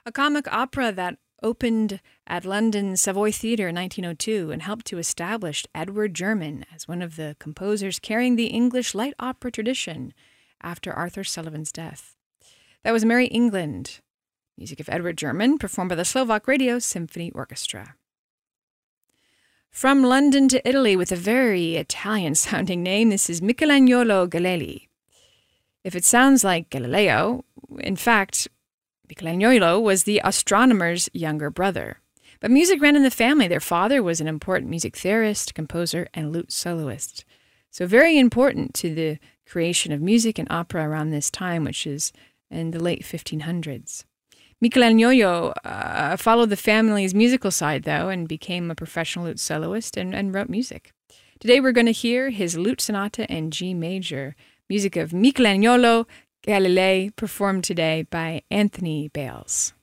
a comic opera that opened at London's Savoy Theatre in 1902 and helped to establish Edward German as one of the composers carrying the English light opera tradition after Arthur Sullivan's death. That was Merry England, music of Edward German, performed by the Slovak Radio Symphony Orchestra. From London to Italy with a very Italian-sounding name, this is Michelangelo Galilei. If it sounds like Galileo, in fact, Michelangelo was the astronomer's younger brother. But music ran in the family. Their father was an important music theorist, composer, and lute soloist. So very important to the creation of music and opera around this time, which is in the late 1500s. Michelangelo followed the family's musical side, though, and became a professional lute soloist and wrote music. Today we're going to hear his Lute Sonata in G major, music of Michelangelo Galilei, performed today by Anthony Bales.